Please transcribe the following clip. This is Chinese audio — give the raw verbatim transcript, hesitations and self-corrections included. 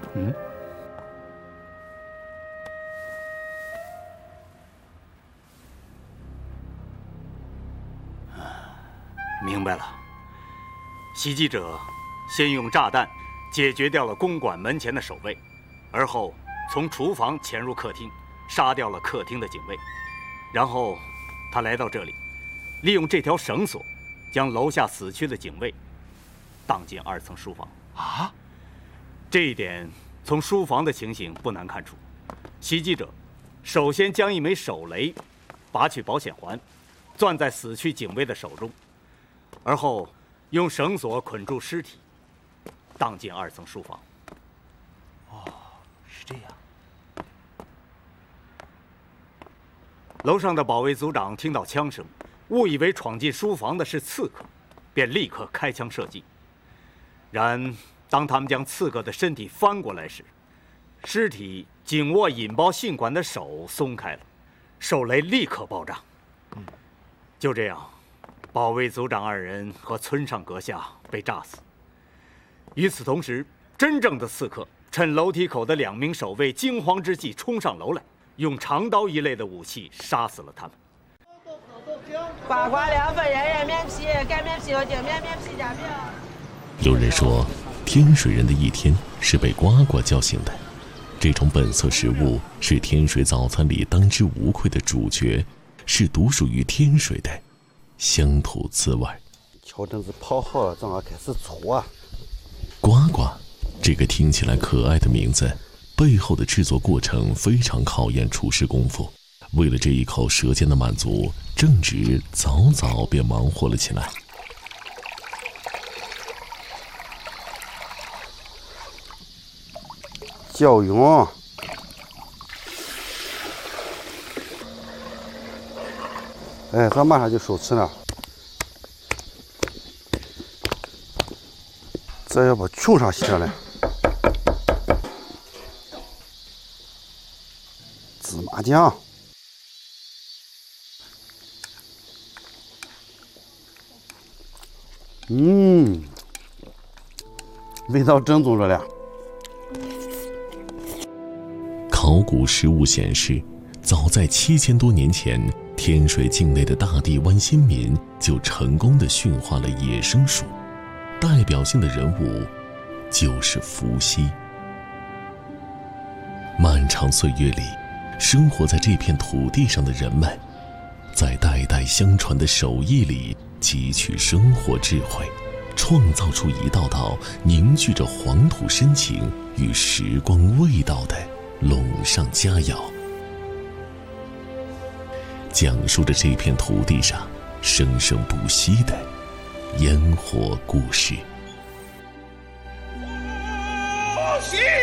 嗯。 明白了。袭击者先用炸弹解决掉了公馆门前的守卫，而后从厨房潜入客厅，杀掉了客厅的警卫。然后他来到这里，利用这条绳索将楼下死去的警卫荡进二层书房。 啊， 这一点从书房的情形不难看出，袭击者首先将一枚手雷拔去保险环，攥在死去警卫的手中，而后用绳索捆住尸体，荡进二层书房。 哦，是这样。 楼上的保卫组长听到枪声，误以为闯进书房的是刺客，便立刻开枪射击。然当他们将刺客的身体翻过来时，尸体紧握引爆信管的手松开了，手雷立刻爆炸。 嗯， 就这样，保卫组长二人和村上阁下被炸死。与此同时，真正的刺客趁楼梯口的两名守卫惊慌之际冲上楼来，用长刀一类的武器杀死了他们。 瓜瓜凉粉，人人面皮，干面皮和顶面面皮夹饼。 有人说，天水人的一天是被呱呱叫醒的。这种本色食物是天水早餐里当之无愧的主角，是独属于天水的乡土滋味。 乔真子泡好了，正好开始搓啊。 呱呱，这个听起来可爱的名字，背后的制作过程非常考验厨师功夫。为了这一口舌尖的满足，正直早早便忙活了起来。 椒蓉，哎，这马上就收吃了。这要把球上洗上来。芝麻酱，嗯，味道正宗着了。 考古实物显示，早在七千多年前，天水境内的大地湾先民就成功地驯化了野生鼠，代表性的人物就是伏羲。漫长岁月里，生活在这片土地上的人们，在代代相传的手艺里汲取生活智慧，创造出一道道凝聚着黄土深情与时光味道的陇上佳肴，讲述着这片土地上生生不息的烟火故事。